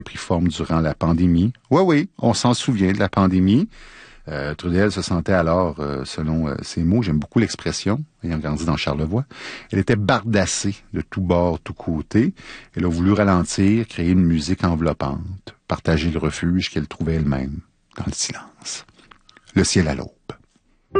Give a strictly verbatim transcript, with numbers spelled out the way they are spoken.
pris forme durant la pandémie. Oui, oui, on s'en souvient de la pandémie. Euh, Trudel se sentait alors, euh, selon euh, ses mots, j'aime beaucoup l'expression, ayant grandi dans Charlevoix, elle était bardassée de tous bords, tous côtés. Elle a voulu ralentir, créer une musique enveloppante, partager le refuge qu'elle trouvait elle-même dans le silence. Le ciel à l'aube.